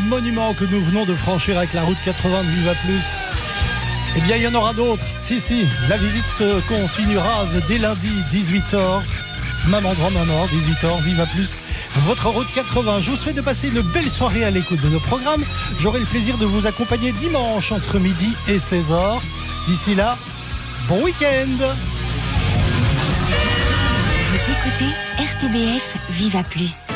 monument que nous venons de franchir avec la route 80 de Viva Plus. Eh bien, il y en aura d'autres. Si, la visite se continuera dès lundi, 18h. Même endroit, même heure, 18h, Viva Plus, votre route 80. Je vous souhaite de passer une belle soirée à l'écoute de nos programmes. J'aurai le plaisir de vous accompagner dimanche entre midi et 16h. D'ici là, bon week-end. Vous écoutez RTBF Viva Plus.